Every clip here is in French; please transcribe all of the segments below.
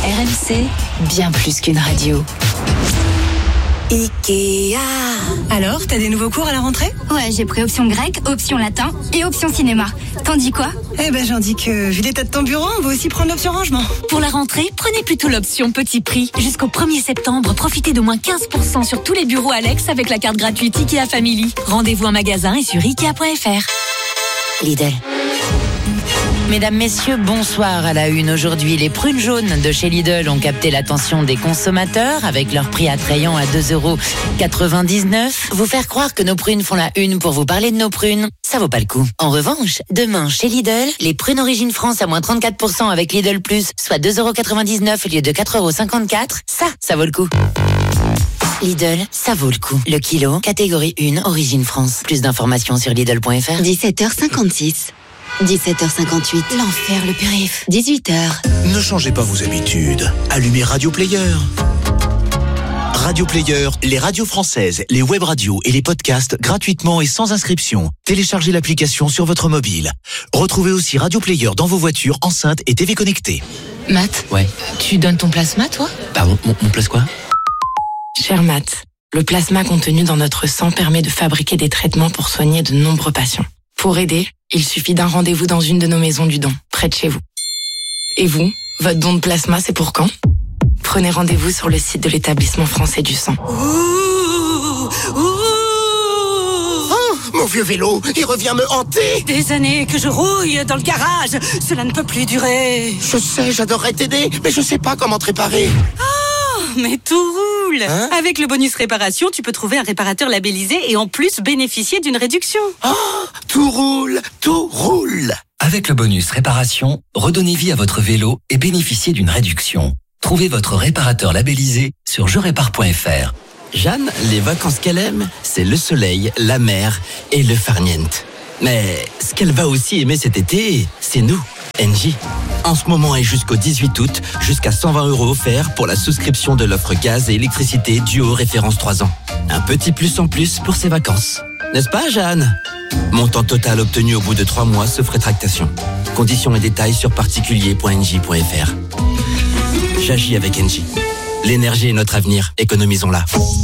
RMC, bien plus qu'une radio. Ikea. Alors, t'as des nouveaux cours à la rentrée ? Ouais, j'ai pris option grec, option latin et option cinéma. T'en dis quoi ? Eh ben, j'en dis que, vu l'état de ton bureau, on va aussi prendre l'option rangement. Pour la rentrée, prenez plutôt l'option petit prix. Jusqu'au 1er septembre, profitez d'au moins 15% sur tous les bureaux Alex avec la carte gratuite Ikea Family. Rendez-vous en magasin et sur Ikea.fr. Lidl. Mesdames, messieurs, bonsoir à la une. Aujourd'hui, les prunes jaunes de chez Lidl ont capté l'attention des consommateurs avec leur prix attrayant à 2,99 €. Vous faire croire que nos prunes font la une pour vous parler de nos prunes, ça vaut pas le coup. En revanche, demain, chez Lidl, les prunes Origine France à moins 34% avec Lidl Plus, soit 2,99 € au lieu de 4,54 €, ça vaut le coup. Lidl, ça vaut le coup. Le kilo, catégorie 1, Origine France. Plus d'informations sur Lidl.fr. 17h56. 17h58. L'enfer, le périph'. 18h. Ne changez pas vos habitudes. Allumez Radio Player. Radio Player, les radios françaises, les web radios et les podcasts gratuitement et sans inscription. Téléchargez l'application sur votre mobile. Retrouvez aussi Radio Player dans vos voitures, enceintes et TV connectées. Matt, Ouais. tu donnes ton plasma, toi ? Pardon, mon place quoi ? Cher Matt, le plasma contenu dans notre sang permet de fabriquer des traitements pour soigner de nombreux patients. Pour aider, il suffit d'un rendez-vous dans une de nos maisons du don, près de chez vous. Et vous, votre don de plasma, c'est pour quand ? Prenez rendez-vous sur le site de l'établissement français du sang. Mon vieux vélo, il revient me hanter. Des années que je rouille dans le garage. Cela ne peut plus durer. Je sais, j'adorerais t'aider, mais je sais pas comment te réparer. Mais tout roule. Hein ? Avec le bonus réparation, tu peux trouver un réparateur labellisé et en plus bénéficier d'une réduction. Tout roule, tout roule. Avec le bonus réparation, redonnez vie à votre vélo et bénéficiez d'une réduction. Trouvez votre réparateur labellisé sur jerépare.fr. Jeanne, les vacances qu'elle aime, c'est le soleil, la mer et le farniente. Mais ce qu'elle va aussi aimer cet été, c'est nous, Engie. En ce moment et jusqu'au 18 août, jusqu'à 120 € offerts pour la souscription de l'offre gaz et électricité Duo référence 3 ans. Un petit plus en plus pour ses vacances. N'est-ce pas, Jeanne ? Montant total obtenu au bout de 3 mois sauf rétractation. Conditions et détails sur particulier.engie.fr. J'agis avec Engie. L'énergie est notre avenir, économisons-la.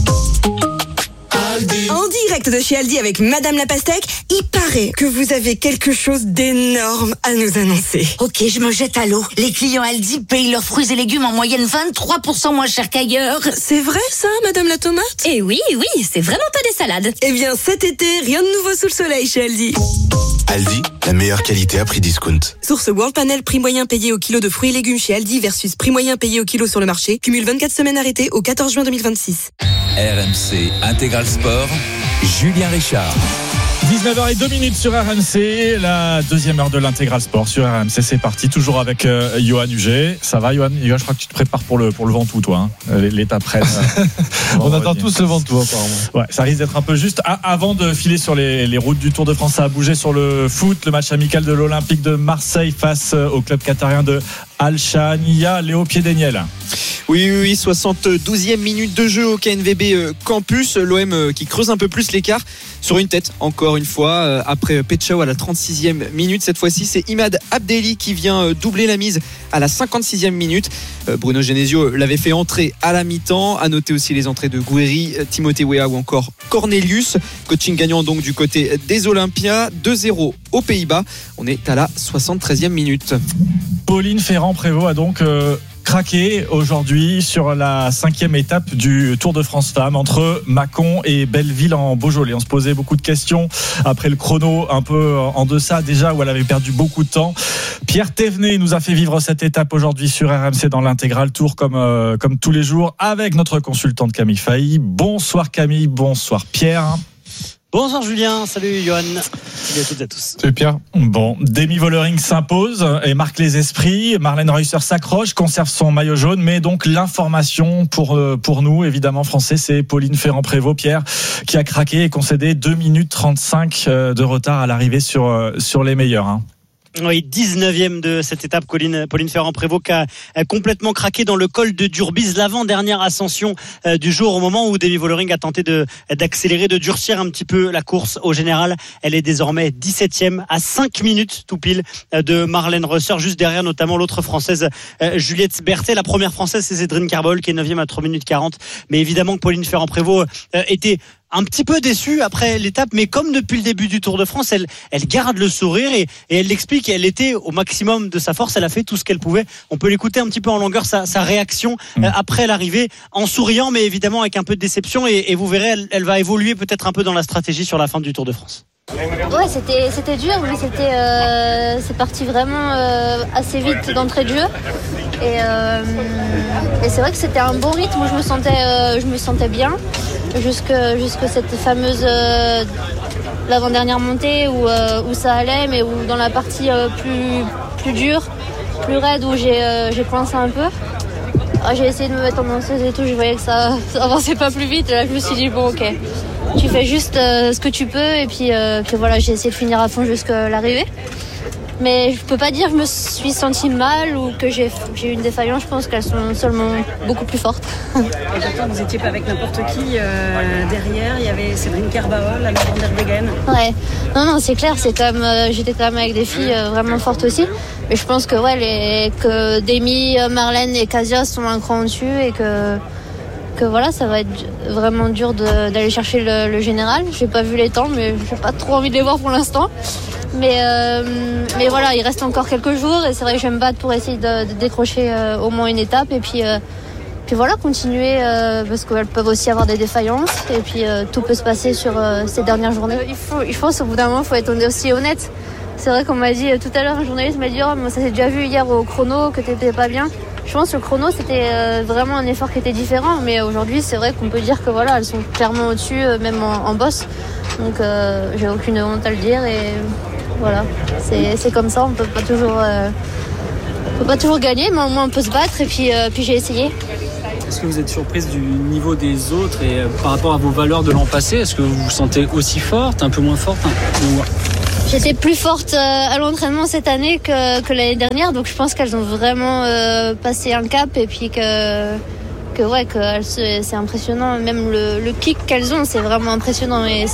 En direct de chez Aldi avec Madame la Pastèque, il paraît que vous avez quelque chose d'énorme à nous annoncer. Ok, je me jette à l'eau. Les clients Aldi payent leurs fruits et légumes en moyenne 23% moins cher qu'ailleurs. C'est vrai ça, Madame la Tomate ? Eh oui, c'est vraiment pas des salades. Eh bien, cet été, rien de nouveau sous le soleil chez Aldi. Aldi, la meilleure qualité à prix discount. Source World Panel, prix moyen payé au kilo de fruits et légumes chez Aldi versus prix moyen payé au kilo sur le marché. Cumule 24 semaines arrêtées au 14 juin 2026. RMC Intégral Sport, Julien Richard. 19h02 sur RMC, la deuxième heure de l'intégral sport sur RMC, c'est parti, toujours avec Johan Huget. Ça va Johan ? Johan, je crois que tu te prépares pour le Ventoux, toi, hein. L'état prenne. On attend tous le Ventoux, apparemment. Ouais, ça risque d'être un peu juste. Avant de filer sur les routes du Tour de France, ça a bougé sur le foot, le match amical de l'Olympique de Marseille face au club qatarien de Al-Shahaniya, Léo Piedeniel. Oui, 72e minute de jeu au KNVB Campus. L'OM qui creuse un peu plus l'écart sur une tête, encore une fois, après Petchao à la 36e minute. Cette fois-ci, c'est Imad Abdelli qui vient doubler la mise à la 56e minute. Bruno Genesio l'avait fait entrer à la mi-temps. À noter aussi les entrées de Gouiri, Timothée Weah ou encore Cornelius. Coaching gagnant donc du côté des Olympiens. 2-0 aux Pays-Bas. On est à la 73e minute. Pauline Ferrand-Prévot a donc craqué aujourd'hui sur la 5e étape du Tour de France Femmes entre Mâcon et Belleville en Beaujolais. On se posait beaucoup de questions après le chrono un peu en deçà déjà où elle avait perdu beaucoup de temps. Pierre Thévenet nous a fait vivre cette étape aujourd'hui sur RMC dans l'intégral tour comme tous les jours avec notre consultante Camille Failly. Bonsoir Camille, bonsoir Pierre. Bonsoir Julien, salut Johan, salut à toutes et à tous. Salut Pierre. Bon, Demi Vollering s'impose et marque les esprits. Marlène Reusser s'accroche, conserve son maillot jaune, mais donc l'information pour nous, évidemment français, c'est Pauline Ferrand-Prévot, Pierre, qui a craqué et concédé 2 minutes 35 de retard à l'arrivée sur les meilleurs. Hein. Oui, 19e de cette étape, Pauline Ferrand-Prévot qui a complètement craqué dans le col de Durbise, l'avant-dernière ascension du jour, au moment où Demi Vollering a tenté d'accélérer, de durcir un petit peu la course au général. Elle est désormais 17e à 5 minutes tout pile de Marlène Reuser, juste derrière notamment l'autre française Juliette Berthet. La première française, c'est Cédrine Carbol qui est 9e à 3 minutes 40. Mais évidemment que Pauline Ferrand-Prévot était un petit peu déçue après l'étape, mais comme depuis le début du Tour de France, elle garde le sourire et elle l'explique. Elle était au maximum de sa force, elle a fait tout ce qu'elle pouvait. On peut l'écouter un petit peu en longueur, sa réaction après l'arrivée, en souriant, mais évidemment avec un peu de déception. Et vous verrez, elle va évoluer peut-être un peu dans la stratégie sur la fin du Tour de France. Ouais, c'était dur, mais c'est parti vraiment assez vite d'entrée de jeu. Et c'est vrai que c'était un bon rythme où je me sentais bien jusque cette fameuse l'avant-dernière montée où ça allait, mais où dans la partie plus dure, plus raide, où j'ai coincé un peu. J'ai essayé de me mettre en danseuse et tout, je voyais que ça avançait pas plus vite. Et là, je me suis dit bon, ok, tu fais juste ce que tu peux, et puis voilà, j'ai essayé de finir à fond jusqu'à l'arrivée. Mais je peux pas dire que je me suis sentie mal ou que j'ai eu une défaillance. Je pense qu'elles sont seulement beaucoup plus fortes. Et pourtant, vous n'étiez pas avec n'importe qui derrière. Il y avait Cédrine Carbol, la Van der Weghen. Ouais, non, c'est clair. C'est quand même, j'étais quand même avec des filles vraiment fortes aussi. Mais je pense que que Demi, Marlène et Casia sont un cran au-dessus et que voilà, ça va être vraiment dur d'aller chercher le général. J'ai pas vu les temps, mais j'ai pas trop envie de les voir pour l'instant. Mais voilà, il reste encore quelques jours et c'est vrai que je vais me battre pour essayer de décrocher au moins une étape et puis voilà, continuer parce qu'elles peuvent aussi avoir des défaillances et puis tout peut se passer sur ces dernières journées. Je pense au bout d'un moment, il faut être aussi honnête. C'est vrai qu'on m'a dit tout à l'heure, un journaliste m'a dit mais ça s'est déjà vu hier au chrono que t'étais pas bien. Je pense que le chrono c'était vraiment un effort qui était différent, mais aujourd'hui c'est vrai qu'on peut dire que voilà, elles sont clairement au-dessus, même en bosse. Donc j'ai aucune honte à le dire et voilà, c'est comme ça, on peut pas toujours gagner, mais au moins on peut se battre et puis j'ai essayé. Est-ce que vous êtes surprise du niveau des autres et par rapport à vos valeurs de l'an passé, est-ce que vous vous sentez aussi forte, un peu moins forte J'étais plus forte à l'entraînement cette année que l'année dernière, donc je pense qu'elles ont vraiment passé un cap et puis que c'est impressionnant, même le kick qu'elles ont, c'est vraiment impressionnant et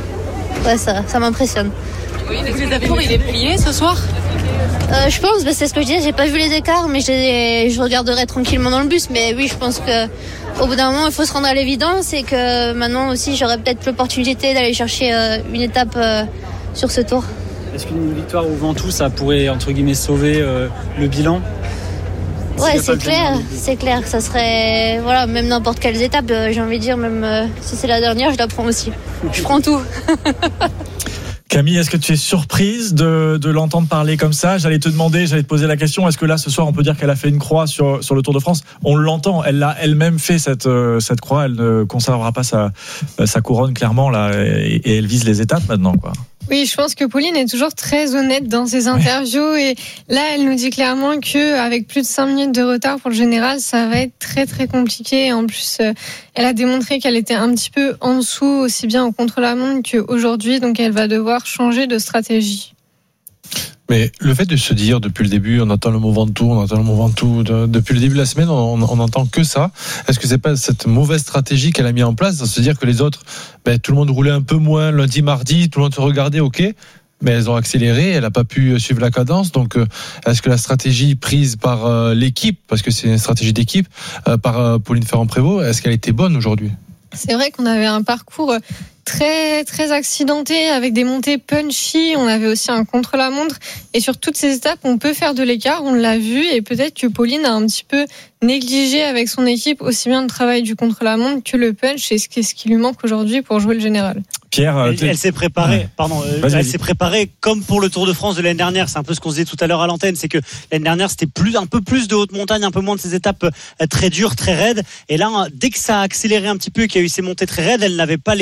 ça m'impressionne. Oui, le tour, il est plié ce soir ? Je pense, c'est ce que je disais, j'ai pas vu les écarts, mais je regarderai tranquillement dans le bus. Mais oui, je pense qu'au bout d'un moment, il faut se rendre à l'évidence et que maintenant aussi, j'aurai peut-être l'opportunité d'aller chercher une étape sur ce tour. Est-ce qu'une victoire au Ventoux, ça pourrait, entre guillemets, sauver le bilan ? Ouais, c'est clair que ça serait, voilà, même n'importe quelles étapes, j'ai envie de dire, même si c'est la dernière, je la prends aussi. Je prends tout. Camille, est-ce que tu es surprise de l'entendre parler comme ça ? J'allais te poser la question, est-ce que là, ce soir, on peut dire qu'elle a fait une croix sur le Tour de France ? On l'entend, elle l'a elle-même fait cette croix, elle ne conservera pas sa couronne, clairement, là, et elle vise les étapes maintenant, quoi. Oui, je pense que Pauline est toujours très honnête dans ses interviews et là, elle nous dit clairement qu'avec plus de 5 minutes de retard pour le général, ça va être très très compliqué. En plus, elle a démontré qu'elle était un petit peu en dessous, aussi bien au contre-la-montre qu'aujourd'hui, donc elle va devoir changer de stratégie. Mais le fait de se dire depuis le début, on entend le mot Ventoux, depuis le début de la semaine, on n'entend que ça. Est-ce que c'est pas cette mauvaise stratégie qu'elle a mis en place, de se dire que les autres, tout le monde roulait un peu moins lundi, mardi, tout le monde se regardait, ok, mais elles ont accéléré, elle n'a pas pu suivre la cadence. Donc, est-ce que la stratégie prise par l'équipe, parce que c'est une stratégie d'équipe, par Pauline Ferrand-Prévot, est-ce qu'elle était bonne aujourd'hui ? C'est vrai qu'on avait un parcours très très accidenté avec des montées punchy, on avait aussi un contre-la-montre et sur toutes ces étapes on peut faire de l'écart, on l'a vu et peut-être que Pauline a un petit peu négligé avec son équipe aussi bien le travail du contre-la-montre que le punch et ce qui lui manque aujourd'hui pour jouer le général. Pierre, elle s'est préparée, elle s'est préparée comme pour le Tour de France de l'année dernière. C'est un peu ce qu'on se disait tout à l'heure à l'antenne, c'est que l'année dernière c'était un peu plus de haute montagne, un peu moins de ces étapes très dures, très raides. Et là, dès que ça a accéléré un petit peu, qu'il y a eu ces montées très raides, elle n'avait pas l'explosivité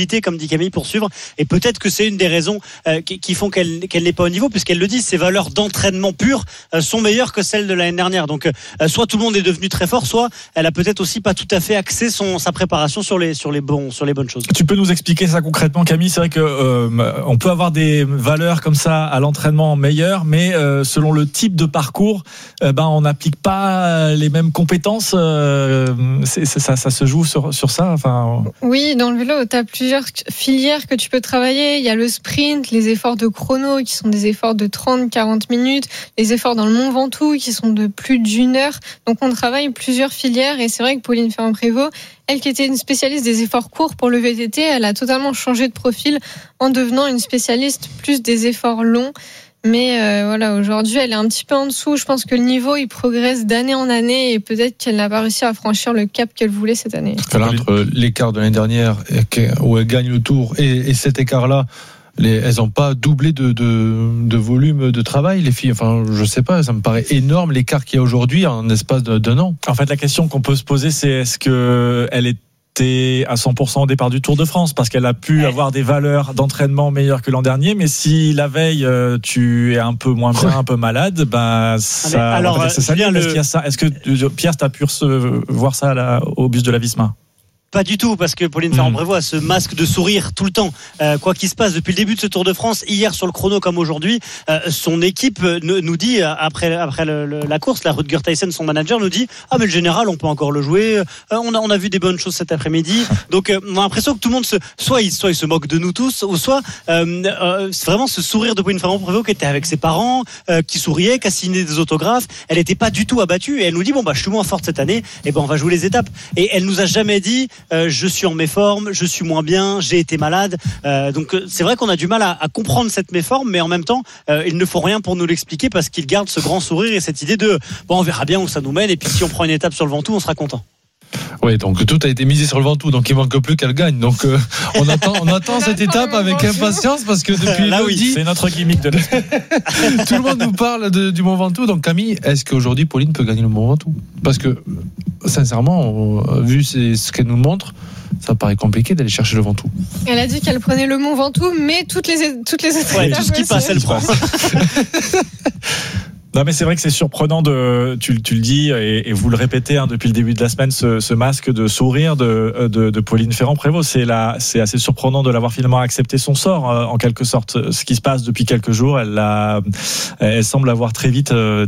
mentalité, comme dit Camille, pour suivre. Et peut-être que c'est une des raisons qui font qu'elle n'est pas au niveau, puisqu'elle le dit, ses valeurs d'entraînement pur sont meilleures que celles de l'année dernière. Donc, soit tout le monde est devenu très fort, soit elle a peut-être aussi pas tout à fait axé sa préparation sur les bonnes choses. Tu peux nous expliquer ça concrètement, Camille? C'est vrai que on peut avoir des valeurs comme ça à l'entraînement meilleures, mais selon le type de parcours, on n'applique pas les mêmes compétences. Ça se joue sur ça. Enfin. Oui, dans le vélo, tu as plusieurs filières que tu peux travailler. Il y a le sprint, les efforts de chrono qui sont des efforts de 30-40 minutes, les efforts dans le Mont Ventoux qui sont de plus d'1 heure. Donc on travaille plusieurs filières et c'est vrai que Pauline Ferrand-Prévot, elle qui était une spécialiste des efforts courts pour le VTT, elle a totalement changé de profil en devenant une spécialiste plus des efforts longs. Mais aujourd'hui, elle est un petit peu en dessous. Je pense que le niveau, il progresse d'année en année et peut-être qu'elle n'a pas réussi à franchir le cap qu'elle voulait cette année. Entre l'écart de l'année dernière où elle gagne le Tour et cet écart-là, elles n'ont pas doublé de volume de travail, les filles. Enfin, je sais pas, ça me paraît énorme l'écart qu'il y a aujourd'hui en espace d'un an. En fait, la question qu'on peut se poser, c'est est-ce qu'elle était à 100% au départ du Tour de France parce qu'elle a pu avoir des valeurs d'entraînement meilleures que l'an dernier, mais si la veille tu es un peu moins bien, un peu malade, ça. Alors, ça est-ce qu'il y a ça? Est-ce que Pierre, t'as pu voir ça au bus de la Visma? Pas du tout, parce que Pauline Ferrand-Prévot a ce masque de sourire tout le temps. Quoi qu'il se passe depuis le début de ce Tour de France, hier sur le chrono comme aujourd'hui, son équipe nous dit, après la course, la Rutger Tyson, son manager, nous dit « Ah, mais le général, on peut encore le jouer. On a vu des bonnes choses cet après-midi. » Donc, on a l'impression que tout le monde soit il se moque de nous tous, ou soit c'est vraiment ce sourire de Pauline Ferrand-Prévot qui était avec ses parents, qui souriait, qui a signé des autographes. Elle n'était pas du tout abattue et elle nous dit « Bon, je suis moins forte cette année, et on va jouer les étapes. » Et elle nous a jamais dit je suis en méforme, je suis moins bien, j'ai été malade. Donc c'est vrai qu'on a du mal à comprendre cette méforme, mais en même temps, il ne faut rien pour nous l'expliquer parce qu'il garde ce grand sourire et cette idée de on verra bien où ça nous mène et puis si on prend une étape sur le Ventoux, on sera content. Oui, donc tout a été misé sur le Ventoux, donc il manque plus qu'elle gagne. Donc on attend cette étape avec impatience parce que depuis là, oui, c'est notre gimmick de tout le monde nous parle du Mont Ventoux. Donc Camille, est-ce qu'aujourd'hui Pauline peut gagner le Mont Ventoux? Parce que sincèrement, vu ce qu'elle nous montre, ça paraît compliqué d'aller chercher le Ventoux. Elle a dit qu'elle prenait le Mont Ventoux, mais toutes les autres étapes, tout ce qui passe, elle prend. Non, mais c'est vrai que c'est surprenant tu le dis et vous le répétez depuis le début de la semaine, ce masque de sourire de Pauline Ferrand-Prévot, c'est assez surprenant de l'avoir finalement accepté son sort en quelque sorte. Ce qui se passe depuis quelques jours, elle semble avoir très vite